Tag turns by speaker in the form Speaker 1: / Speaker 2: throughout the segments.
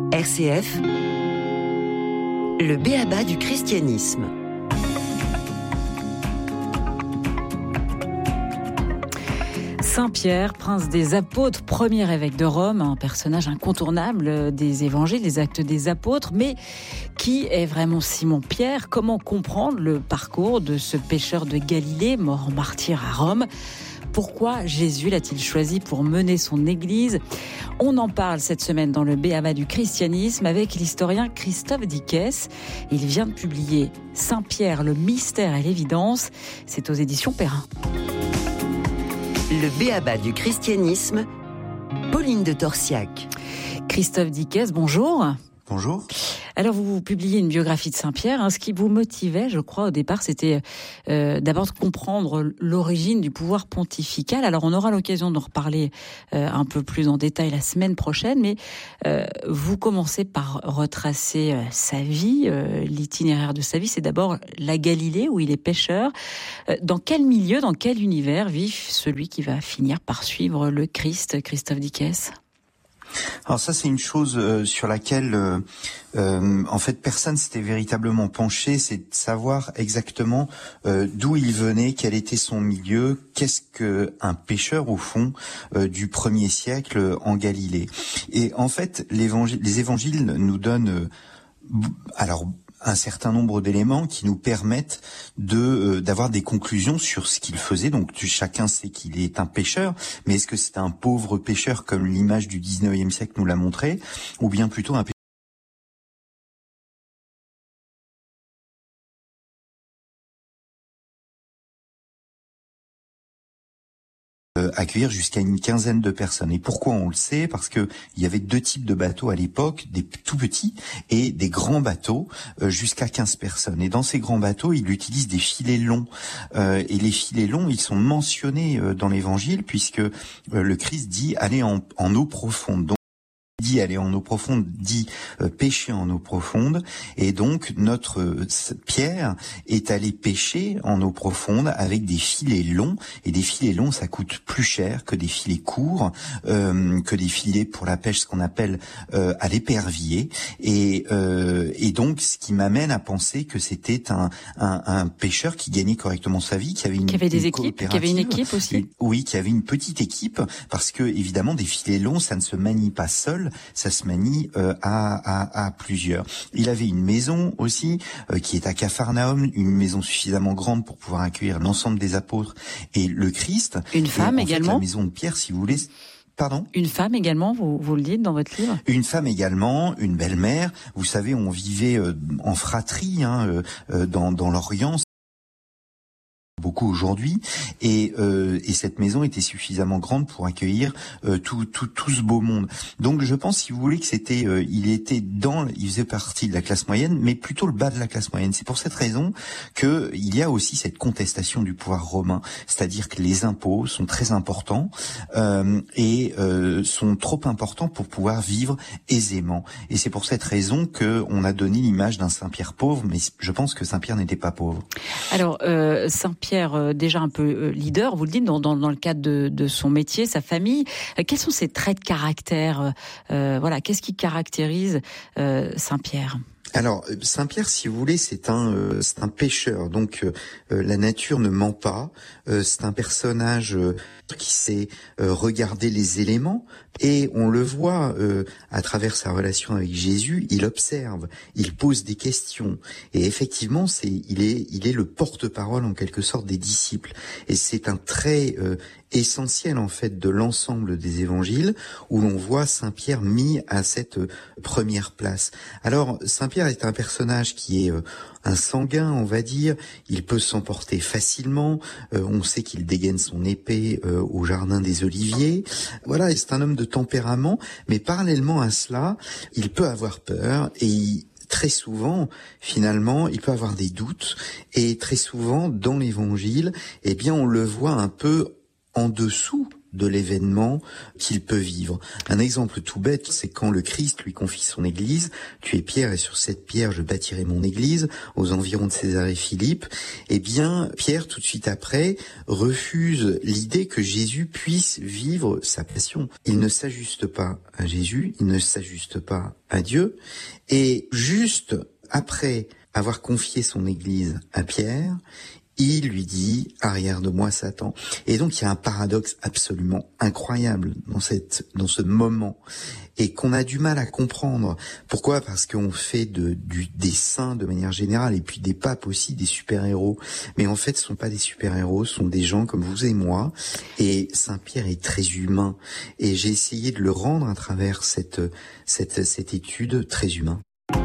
Speaker 1: RCF, le b.a.-ba du christianisme.
Speaker 2: Saint Pierre, prince des apôtres, premier évêque de Rome, un personnage incontournable des évangiles, des actes des apôtres. Mais qui est vraiment Simon-Pierre ? Comment comprendre le parcours de ce pêcheur de Galilée, mort en martyr à Rome ? Pourquoi Jésus l'a-t-il choisi pour mener son Église ? On en parle cette semaine dans le b.a.-ba du christianisme avec l'historien Christophe Dickès. Il vient de publier Saint Pierre, le mystère et l'évidence. C'est aux éditions Perrin.
Speaker 1: Le b.a.-ba du christianisme, Pauline de Torsiac.
Speaker 2: Christophe Dickès, bonjour.
Speaker 3: Bonjour.
Speaker 2: Alors, vous publiez une biographie de Saint-Pierre. Ce qui vous motivait, je crois, au départ, c'était d'abord de comprendre l'origine du pouvoir pontifical. Alors, on aura l'occasion d'en reparler un peu plus en détail la semaine prochaine, mais vous commencez par retracer sa vie, l'itinéraire de sa vie. C'est d'abord la Galilée, où il est pêcheur. Dans quel milieu, dans quel univers vit celui qui va finir par suivre le Christ, Christophe Dickès ?
Speaker 3: Alors ça, c'est une chose sur laquelle, en fait, personne s'était véritablement penché, c'est de savoir exactement d'où il venait, quel était son milieu, qu'est-ce qu'un pêcheur, au fond, du 1er siècle en Galilée. Et en fait, les évangiles nous donnent, un certain nombre d'éléments qui nous permettent d'avoir des conclusions sur ce qu'il faisait. Donc chacun sait qu'il est un pêcheur, mais est-ce que c'est un pauvre pêcheur comme l'image du 19e siècle nous l'a montré, ou bien plutôt un pêcheur accueillir jusqu'à une quinzaine de personnes. Et pourquoi on le sait ? Parce que il y avait deux types de bateaux à l'époque, des tout petits et des grands bateaux jusqu'à 15 personnes. Et dans ces grands bateaux, il utilise des filets longs. Et les filets longs, ils sont mentionnés dans l'Évangile puisque le Christ dit aller en eau profonde. Donc, dit aller en eau profonde, dit pêcher en eau profonde, et donc notre Pierre est allé pêcher en eau profonde avec des filets longs, et des filets longs ça coûte plus cher que des filets courts, que des filets pour la pêche, ce qu'on appelle à l'épervier, et donc ce qui m'amène à penser que c'était un pêcheur qui gagnait correctement sa vie, qui avait une
Speaker 2: équipe aussi.
Speaker 3: Oui, qui avait une petite équipe, parce que évidemment des filets longs ça ne se manie pas seul, ça se manie à plusieurs. Il avait une maison aussi qui est à Capharnaüm, une maison suffisamment grande pour pouvoir accueillir l'ensemble des apôtres et le Christ.
Speaker 2: Une femme également.
Speaker 3: La maison de Pierre, si vous voulez. Pardon ?
Speaker 2: Une femme également, vous le dites dans votre livre ?
Speaker 3: Une femme également, une belle-mère. Vous savez, on vivait en fratrie dans l'Orient. Beaucoup aujourd'hui, et cette maison était suffisamment grande pour accueillir tout ce beau monde. Donc je pense, si vous voulez, que il faisait partie de la classe moyenne, mais plutôt le bas de la classe moyenne. C'est pour cette raison que il y a aussi cette contestation du pouvoir romain, c'est-à-dire que les impôts sont très importants et sont trop importants pour pouvoir vivre aisément. Et c'est pour cette raison que on a donné l'image d'un Saint-Pierre pauvre, mais je pense que Saint-Pierre n'était pas pauvre.
Speaker 2: Alors Saint-Pierre, déjà un peu leader, vous le dites, dans le cadre de son métier, sa famille. Quels sont ses traits de caractère ? Qu'est-ce qui caractérise Saint-Pierre ?
Speaker 3: Alors, Saint-Pierre, si vous voulez, c'est un pêcheur. Donc, la nature ne ment pas. C'est un personnage qui sait regarder les éléments. Et on le voit à travers sa relation avec Jésus, il observe, il pose des questions. Et effectivement, il est le porte-parole en quelque sorte des disciples. Et c'est un trait essentiel en fait de l'ensemble des évangiles où l'on voit Saint-Pierre mis à cette première place. Alors, Saint-Pierre est un personnage qui est un sanguin, on va dire. Il peut s'emporter facilement. On sait qu'il dégaine son épée au jardin des Oliviers. Voilà, c'est un homme de tempérament, mais parallèlement à cela, il peut avoir peur et très souvent, finalement, il peut avoir des doutes. Et très souvent, dans l'Évangile, on le voit un peu en dessous de l'événement qu'il peut vivre. Un exemple tout bête, c'est quand le Christ lui confie son église, tu es Pierre et sur cette pierre je bâtirai mon église, aux environs de Césarée Philippe. Eh bien, Pierre, tout de suite après, refuse l'idée que Jésus puisse vivre sa passion. Il ne s'ajuste pas à Jésus, il ne s'ajuste pas à Dieu, et juste après avoir confié son église à Pierre, il lui dit « Arrière de moi, Satan ». Et donc, il y a un paradoxe absolument incroyable dans ce moment et qu'on a du mal à comprendre. Pourquoi ? Parce qu'on fait des saints de manière générale et puis des papes aussi, des super-héros. Mais en fait, ce sont pas des super-héros, ce sont des gens comme vous et moi. Et Saint-Pierre est très humain. Et j'ai essayé de le rendre à travers cette étude très humain.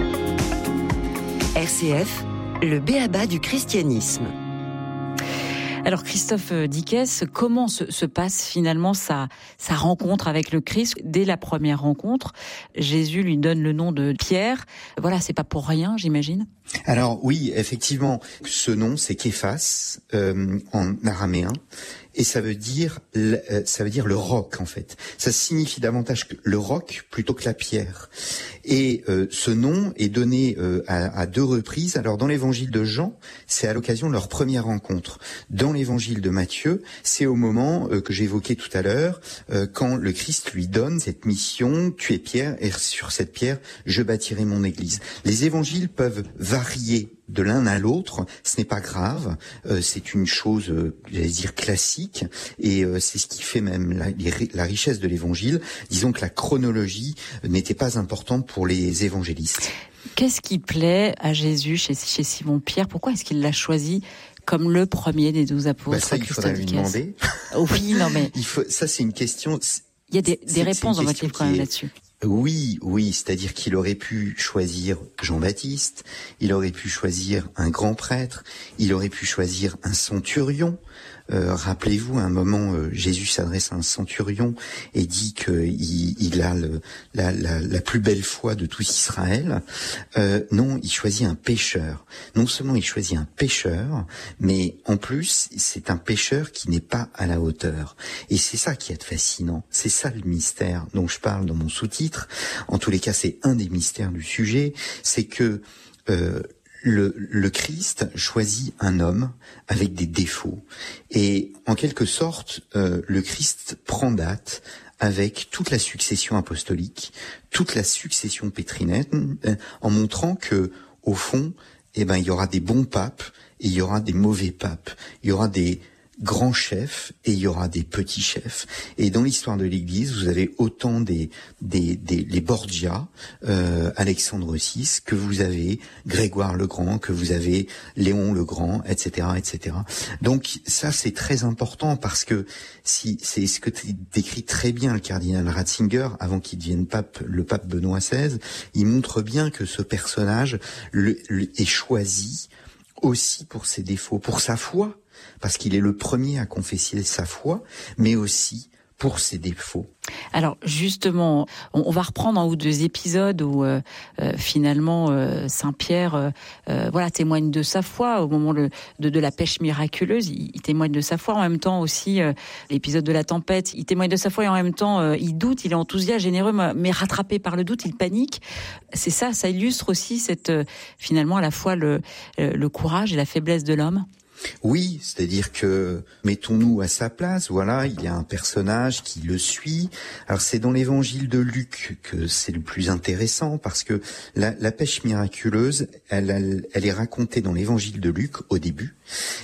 Speaker 1: RCF, le b.a.-ba du christianisme.
Speaker 2: Alors Christophe Dickès, comment se passe finalement sa rencontre avec le Christ ? Dès la première rencontre, Jésus lui donne le nom de Pierre. Voilà, c'est pas pour rien, j'imagine.
Speaker 3: Alors oui, effectivement, ce nom c'est Képhas en araméen. Et ça veut dire le roc en fait. Ça signifie davantage que le roc plutôt que la pierre. Et ce nom est donné à deux reprises. Alors dans l'évangile de Jean, c'est à l'occasion de leur première rencontre. Dans l'évangile de Matthieu, c'est au moment que j'évoquais tout à l'heure, quand le Christ lui donne cette mission, tu es Pierre et sur cette pierre je bâtirai mon église. Les évangiles peuvent varier de l'un à l'autre, ce n'est pas grave, c'est une chose, j'allais dire, classique, et c'est ce qui fait même la richesse de l'évangile. Disons que la chronologie n'était pas importante pour les évangélistes.
Speaker 2: Qu'est-ce qui plaît à Jésus chez Simon-Pierre ? Pourquoi est-ce qu'il l'a choisi comme le premier des 12 apôtres ?
Speaker 3: Ça, il faudrait lui demander.
Speaker 2: Oui, non mais...
Speaker 3: Ça, c'est une question...
Speaker 2: Il y a des réponses dans votre livre quand même là-dessus.
Speaker 3: Oui, c'est-à-dire qu'il aurait pu choisir Jean-Baptiste, il aurait pu choisir un grand prêtre, il aurait pu choisir un centurion. Rappelez-vous, à un moment, Jésus s'adresse à un centurion et dit qu'il a la plus belle foi de tout Israël. Non, il choisit un pécheur. Non seulement il choisit un pécheur, mais en plus, c'est un pécheur qui n'est pas à la hauteur. Et c'est ça qui est fascinant. C'est ça le mystère dont je parle dans mon sous-titre. En tous les cas, c'est un des mystères du sujet. C'est que le Christ choisit un homme avec des défauts. Et en quelque sorte, le Christ prend date avec toute la succession apostolique, toute la succession pétrinène, en montrant que, au fond, il y aura des bons papes et il y aura des mauvais papes. Il y aura des grands chefs et il y aura des petits chefs. Et dans l'histoire de l'Église, vous avez autant les Borgia, Alexandre VI, que vous avez Grégoire le Grand, que vous avez Léon le Grand, etc., etc. Donc ça, c'est très important parce que c'est ce que décrit très bien le cardinal Ratzinger avant qu'il devienne le pape Benoît XVI. Il montre bien que ce personnage est choisi aussi pour ses défauts, pour sa foi, parce qu'il est le premier à confesser sa foi, mais aussi pour ses défauts.
Speaker 2: Alors justement, on va reprendre un ou deux épisodes où finalement Saint-Pierre témoigne de sa foi au moment de la pêche miraculeuse. Il témoigne de sa foi, en même temps aussi l'épisode de la tempête. Il témoigne de sa foi et en même temps il doute, il est enthousiaste, généreux, mais rattrapé par le doute, il panique. C'est ça illustre aussi finalement à la fois le courage et la faiblesse de l'homme.
Speaker 3: Oui, c'est-à-dire que mettons-nous à sa place, voilà, il y a un personnage qui le suit. Alors c'est dans l'évangile de Luc que c'est le plus intéressant parce que la pêche miraculeuse, elle est racontée dans l'évangile de Luc au début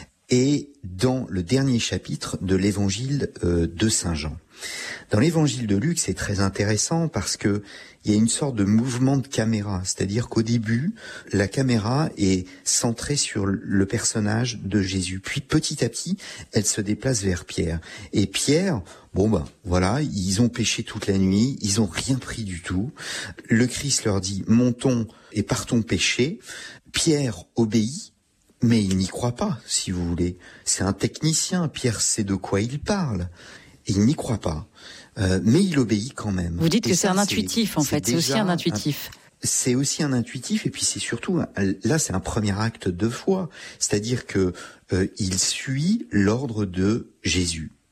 Speaker 3: et dans le dernier chapitre de l'évangile de Saint Jean. Dans l'évangile de Luc, c'est très intéressant parce que il y a une sorte de mouvement de caméra, c'est-à-dire qu'au début, la caméra est centrée sur le personnage de Jésus. Puis petit à petit, elle se déplace vers Pierre. Et Pierre, voilà, ils ont pêché toute la nuit, ils ont rien pris du tout. Le Christ leur dit, montons et partons pêcher. Pierre obéit. Mais il n'y croit pas, si vous voulez. C'est un technicien, Pierre sait de quoi il parle. Et il n'y croit pas. Mais il obéit quand même.
Speaker 2: Vous dites que c'est un intuitif, en fait. C'est aussi un intuitif.
Speaker 3: C'est aussi un intuitif, et puis c'est surtout, là, c'est un premier acte de foi. C'est-à-dire que il suit l'ordre de Jésus.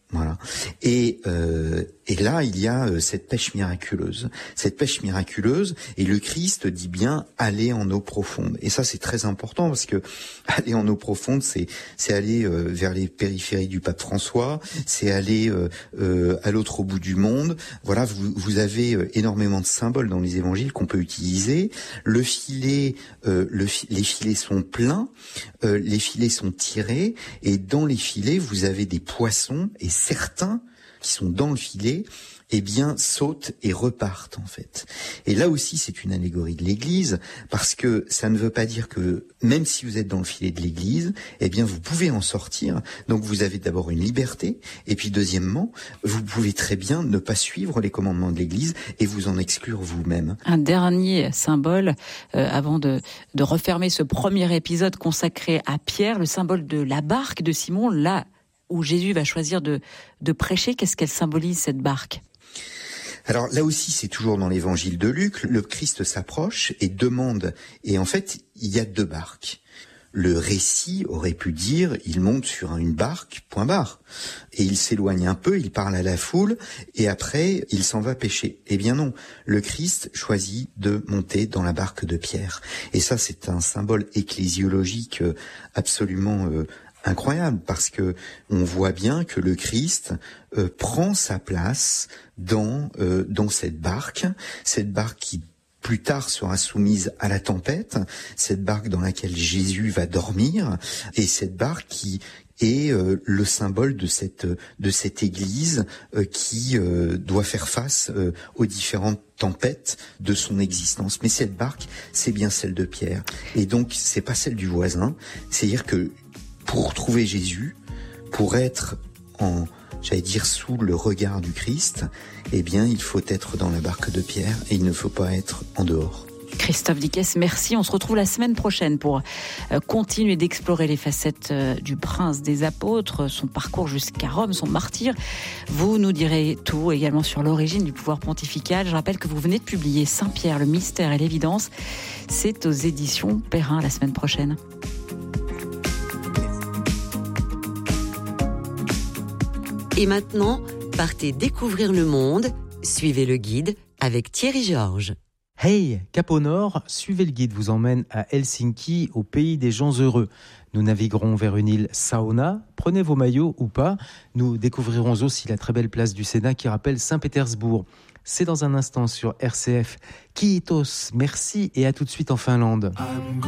Speaker 3: Voilà. Et là, il y a cette pêche miraculeuse. Cette pêche miraculeuse, et le Christ dit bien aller en eau profonde. Et ça, c'est très important parce que aller en eau profonde, c'est aller vers les périphéries du pape François, c'est aller à l'autre bout du monde. Voilà, vous avez énormément de symboles dans les évangiles qu'on peut utiliser. Le filet, les filets sont pleins, les filets sont tirés, et dans les filets, vous avez des poissons, et certains qui sont dans le filet, eh bien, sautent et repartent, en fait. Et là aussi, c'est une allégorie de l'Église, parce que ça ne veut pas dire que, même si vous êtes dans le filet de l'Église, eh bien, vous pouvez en sortir. Donc, vous avez d'abord une liberté, et puis, deuxièmement, vous pouvez très bien ne pas suivre les commandements de l'Église et vous en exclure vous-même.
Speaker 2: Un dernier symbole, avant de refermer ce premier épisode consacré à Pierre, le symbole de la barque de Simon, là où Jésus va choisir de prêcher. Qu'est-ce qu'elle symbolise, cette barque ?
Speaker 3: Alors là aussi, c'est toujours dans l'évangile de Luc, le Christ s'approche et demande, et en fait, il y a 2 barques. Le récit aurait pu dire, il monte sur une barque, point barre. Et il s'éloigne un peu, il parle à la foule, et après, il s'en va pêcher. Eh bien non, le Christ choisit de monter dans la barque de Pierre. Et ça, c'est un symbole ecclésiologique absolument incroyable, parce que on voit bien que le Christ prend sa place dans cette barque qui plus tard sera soumise à la tempête, cette barque dans laquelle Jésus va dormir, et cette barque qui est le symbole de cette Église qui doit faire face aux différentes tempêtes de son existence. Mais cette barque, c'est bien celle de Pierre, et donc c'est pas celle du voisin. C'est-à-dire que pour trouver Jésus, pour être sous le regard du Christ, eh bien, il faut être dans la barque de Pierre et il ne faut pas être en dehors.
Speaker 2: Christophe Dickès, merci. On se retrouve la semaine prochaine pour continuer d'explorer les facettes du prince des apôtres, son parcours jusqu'à Rome, son martyre. Vous nous direz tout également sur l'origine du pouvoir pontifical. Je rappelle que vous venez de publier Saint-Pierre, le mystère et l'évidence. C'est aux éditions Perrin la semaine prochaine.
Speaker 1: Et maintenant, partez découvrir le monde. Suivez le guide avec Thierry Georges.
Speaker 4: Hey, Cap au Nord, suivez le guide vous emmène à Helsinki, au pays des gens heureux. Nous naviguerons vers une île sauna, prenez vos maillots ou pas. Nous découvrirons aussi la très belle place du Sénat qui rappelle Saint-Pétersbourg. C'est dans un instant sur RCF. Kiitos, merci et à tout de suite en Finlande.